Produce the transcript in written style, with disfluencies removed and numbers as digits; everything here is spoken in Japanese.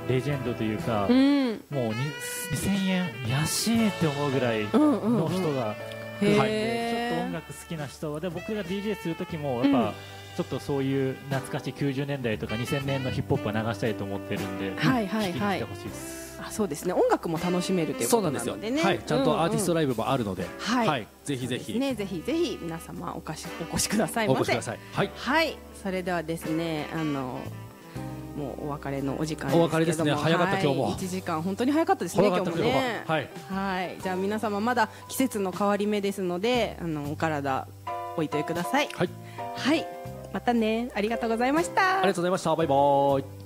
レジェンドというか、 うん、 もう2000円安いって思うぐらいの人が来るんで、ちょっと音楽好きな人で、僕が DJ する時もやっぱ、ちょっとそういう懐かしい90年代とか2000年のヒップホップは流したいと思ってるんで、 はいはいはい、 聞きに来てほしいです。 あ、そうですね、音楽も楽しめるということなのでね、 はい、ちゃんとアーティストライブもあるので、 はい、 はい、ぜひぜひね、ぜひぜひ皆様お越しくださいませ。 お越しください。はい、 はい、それではですね、もうお別れのお時間ですけども、 お別れですね。早かった、今日も 1時間本当に早かったですね、今日もね。 はい、 はい、じゃあ皆様まだ季節の変わり目ですので、お体おいといください。 はい、 はい、またね、ありがとうございました。 ありがとうございました。バイバイ。